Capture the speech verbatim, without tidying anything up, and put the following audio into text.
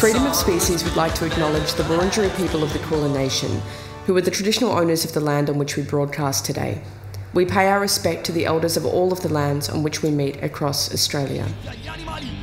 Freedom of Species would like to acknowledge the Wurundjeri people of the Kulin Nation, who are the traditional owners of the land on which we broadcast today. We pay our respect to the elders of all of the lands on which we meet across Australia.